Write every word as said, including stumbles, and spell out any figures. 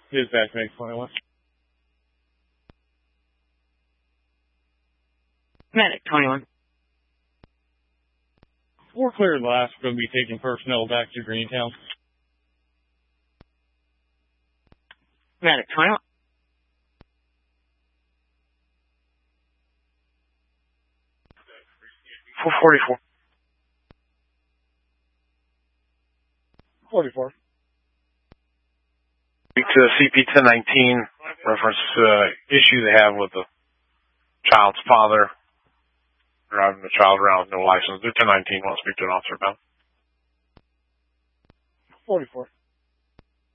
Dispatch make twenty-one. Medic twenty-one. We're cleared last. We're going to be taking personnel back to Greentown. Medic twenty-one. four forty-four. forty-four. Speak to C P ten nineteen, reference uh, issue they have with the child's father driving the child around with no license. Do ten nineteen, want to speak to an officer about. forty-four.